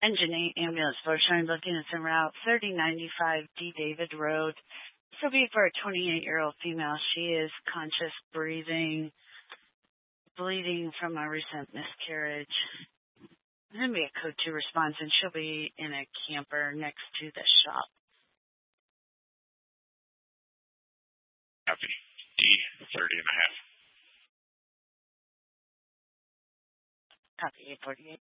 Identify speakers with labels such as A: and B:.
A: Engine 8 ambulance for showing looking at some route 3095 D. David Road. This will be for a 28-year-old female. She is conscious, breathing, bleeding from a recent miscarriage. It's going to be a code 2 response, and she'll be in a camper next to the shop.
B: Copy. D 30 and a half.
A: Copy 848.